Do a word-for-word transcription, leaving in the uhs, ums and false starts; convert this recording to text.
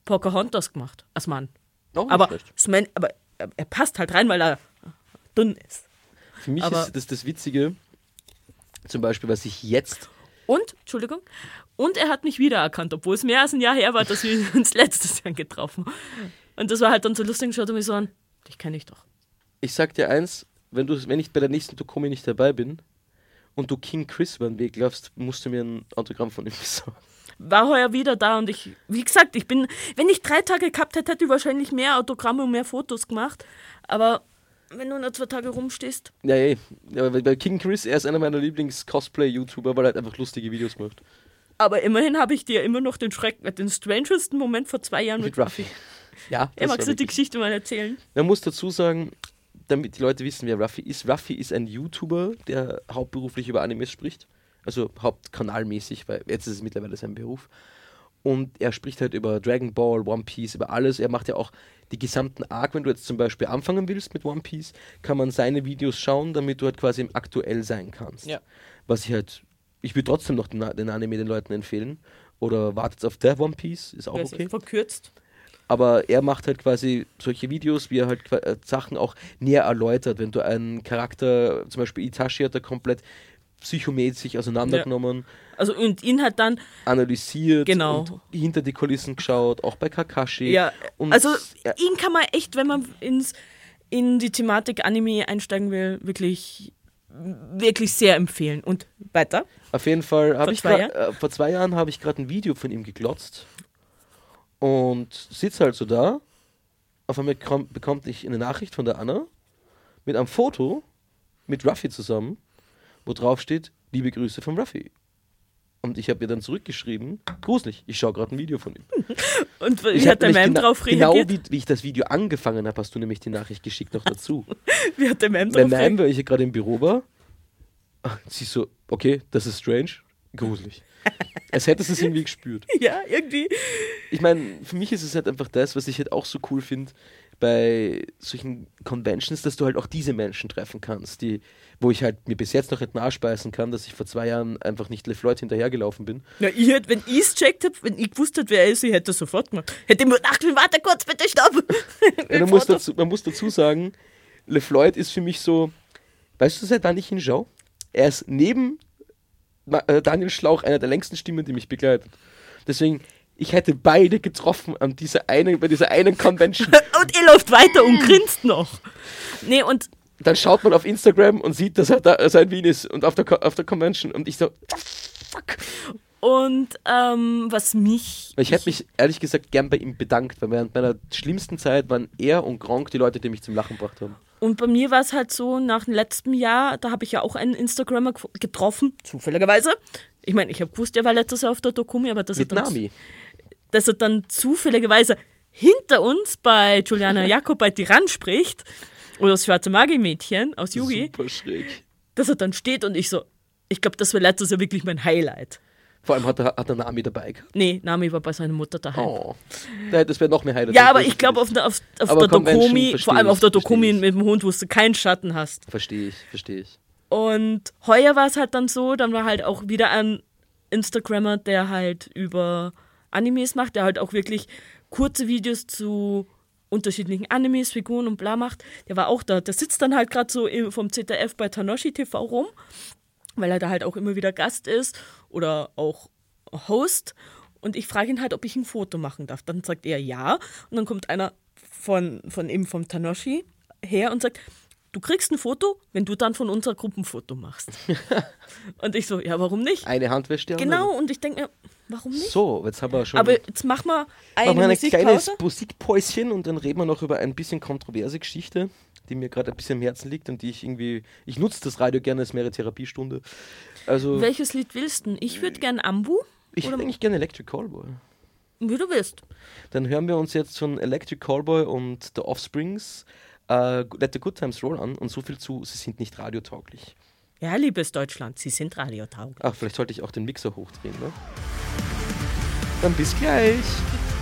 Pocahontas gemacht, als Mann. Auch nicht Aber, schlecht. Sven, aber er er passt halt rein, weil er dünn ist. Für mich aber- ist das das Witzige, zum Beispiel, was ich jetzt... Und, Entschuldigung, und er hat mich wiedererkannt, obwohl es mehr als ein Jahr her war, dass wir uns letztes Jahr getroffen haben. Und das war halt dann so lustig, schaut er mich so an, dich kenne ich doch. Ich sag dir eins, wenn, du, wenn ich bei der nächsten Dokumi nicht dabei bin und du King Chris über den Weg läufst, musst du mir ein Autogramm von ihm besorgen. War heuer wieder da und ich, wie gesagt, ich bin, wenn ich drei Tage gehabt hätte, hätte ich wahrscheinlich mehr Autogramme und mehr Fotos gemacht. Aber wenn du nur zwei Tage rumstehst. Ja, ey. Ja, weil bei King Chris, er ist einer meiner Lieblings-Cosplay-YouTuber, weil er halt einfach lustige Videos macht. Aber immerhin habe ich dir immer noch den Schreck, den strangesten Moment vor zwei Jahren mit, Mit Ruffy. Ja, Er das magst war du die wirklich- Geschichte mal erzählen? Man muss dazu sagen, damit die Leute wissen, wer Ruffy ist. Ruffy ist ein YouTuber, der hauptberuflich über Animes spricht. Also hauptkanalmäßig, weil jetzt ist es mittlerweile sein Beruf. Und er spricht halt über Dragon Ball, One Piece, über alles. Er macht ja auch die gesamten Arc. Wenn du jetzt zum Beispiel anfangen willst mit One Piece, kann man seine Videos schauen, damit du halt quasi aktuell sein kannst. Ja. Was ich halt, ich würde trotzdem noch den, den Anime den Leuten empfehlen. Oder wartet auf der One Piece, ist auch okay. Verkürzt. Aber er macht halt quasi solche Videos, wie er halt qua- äh, Sachen auch näher erläutert. Wenn du einen Charakter, zum Beispiel Itachi hat er komplett psychomäßig auseinandergenommen, Also und ihn hat dann, analysiert Genau. und hinter die Kulissen geschaut, auch bei Kakashi. ja, Und also ja, ihn kann man echt, wenn man ins, in die Thematik Anime einsteigen will, wirklich, wirklich sehr empfehlen. Und weiter? auf jeden Fall habe Vor ich zwei grad, äh, vor zwei Jahren habe ich gerade ein Video von ihm geglotzt und sitze halt so da. Auf einmal kam, bekommt ich eine Nachricht von der Anna mit einem Foto mit Ruffy zusammen, wo drauf steht, liebe Grüße von Ruffy. Und ich habe ihr dann zurückgeschrieben, gruselig, ich schaue gerade ein Video von ihm. Und wie Ich hat hab der nämlich Mem gena- drauf Genau reagiert? wie, wie ich das Video angefangen habe, hast du nämlich die Nachricht geschickt noch dazu. Wie hat der Mem Der drauf Mem, reagiert? weil ich hier gerade im Büro war, sie so, okay, das ist strange, gruselig. Als hättest du es irgendwie gespürt. Ja, irgendwie. Ich meine, für mich ist es halt einfach das, was ich halt auch so cool finde bei solchen Conventions, dass du halt auch diese Menschen treffen kannst, die, wo ich halt mir bis jetzt noch nicht nachspeisen kann, dass ich vor zwei Jahren einfach nicht LeFloid hinterhergelaufen bin. Ja, ich hätte, wenn ich es checkt hätte, wenn ich gewusst hätte, wer er ist, ich hätte das sofort gemacht. Hätte mir gedacht, warte kurz, bitte stopp. Ja, man, muss dazu, man muss dazu sagen, LeFloid ist für mich so, weißt du, seit wann ich ihn schaue? Er ist neben Ma- äh, Daniel Schlauch einer der längsten Stimmen, die mich begleitet. Deswegen, ich hätte beide getroffen an dieser einen, bei dieser einen Convention. Und er läuft weiter und grinst noch. Nee, und Dann schaut man auf Instagram und sieht, dass er da dass er in Wien ist und auf der, Co- auf der Convention. Und ich so, fuck. Und ähm, was mich. Ich hätte mich ehrlich gesagt gern bei ihm bedankt, weil während meiner schlimmsten Zeit waren er und Gronk die Leute, die mich zum Lachen gebracht haben. Und bei mir war es halt so, nach dem letzten Jahr, da habe ich ja auch einen Instagrammer gef- getroffen, zufälligerweise. Ich meine, ich habe gewusst, er war letztes Jahr auf der Dokumi, aber dass er, Mit dann, Nami. dass er dann zufälligerweise hinter uns bei Juliana Jakob bei Tiran spricht, oder das schwarze Magi-Mädchen aus Yugi, Super schräg. dass er dann steht und ich so, ich glaube, das war letztes Jahr wirklich mein Highlight. Vor allem hat er, hat er Nami dabei gehabt. Nee, Nami war bei seiner Mutter daheim. Oh. Ja, das wäre noch mehr Highlight. Ja, aber ich glaube, auf, der- auf, auf Aber der Convention Dokumi, versteh vor allem auf ich, der versteh Dokumi ich. mit dem Hund, wo du keinen Schatten hast. Verstehe ich, verstehe ich. Und heuer war es halt dann so, dann war halt auch wieder ein Instagrammer, der halt über Animes macht, der halt auch wirklich kurze Videos zu unterschiedlichen Animes, Figuren und bla macht. Der war auch da. Der sitzt dann halt gerade so im- vom Z D F bei Tanoshi T V rum, weil er da halt auch immer wieder Gast ist oder auch Host. Und ich frage ihn halt, ob ich ein Foto machen darf. Dann sagt er ja. Und dann kommt einer von, von eben vom Tanoshi her und sagt, du kriegst ein Foto, wenn du dann von unserer Gruppe ein Foto machst. Und ich so, ja, warum nicht? Eine Hand wäscht die andere. Genau, und ich denke mir, warum nicht? So, jetzt haben wir schon Aber jetzt mach mal eine, machen wir ein kleines Musikpause. Musikpäuschen und dann reden wir noch über ein bisschen kontroverse Geschichte, die mir gerade ein bisschen am Herzen liegt und die ich irgendwie, ich nutze das Radio gerne als mehrere Therapiestunde. Also, Welches Lied willst du? Ich würde gern Ambu, ich hätte eigentlich gerne Electric Callboy. wie du willst. Dann hören wir uns jetzt von Electric Callboy und The Offsprings äh, Let the Good Times Roll an und so viel zu, sie sind nicht radiotauglich. Ja, liebes Deutschland, Sie sind radiotauglich. Ach, vielleicht sollte ich auch den Mixer hochdrehen, ne? Dann bis gleich.